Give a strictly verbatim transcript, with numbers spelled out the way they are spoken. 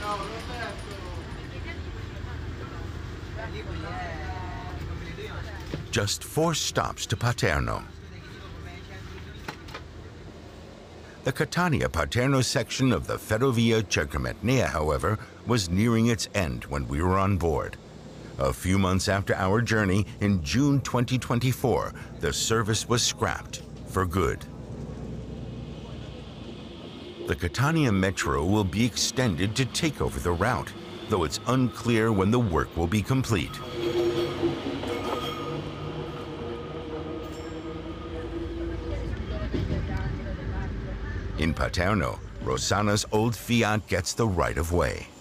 Just four stops to Paterno. The Catania-Paterno section of the Ferrovia Cercometnea, however, was nearing its end when we were on board. A few months after our journey, in June twenty twenty-four, the service was scrapped for good. The Catania Metro will be extended to take over the route, though it's unclear when the work will be complete. In Paterno, Rossana's old Fiat gets the right of way.